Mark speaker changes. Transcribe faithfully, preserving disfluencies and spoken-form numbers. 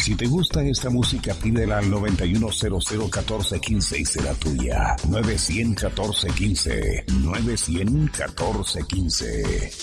Speaker 1: Si te gusta esta música, pídela al noventa y uno cero cero catorce quince y será tuya. nueve cero cero catorce quince. nueve cero cero catorce quince.